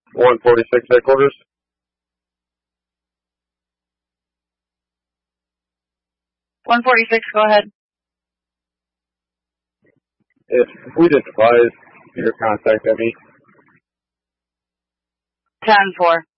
146 headquarters. Go ahead. If we didn't advise your contact at me. 10-4.